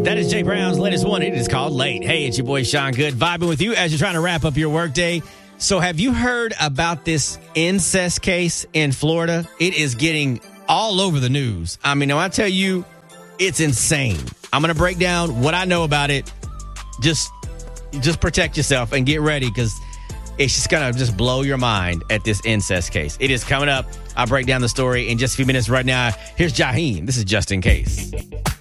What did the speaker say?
That is Jay Brown's latest one. It is called Late. Hey, it's your boy Sean Good, vibing with you as you're trying to wrap up your workday. So have you heard about this incest case in Florida? It is getting all over the news. I mean, when I tell you, it's insane. I'm going to break down what I know about it. Just protect yourself and get ready because it's just going to just blow your mind at this incest case. It is coming up. I'll break down the story in just a few minutes. Right now, here's Jaheim. This is Just In Case.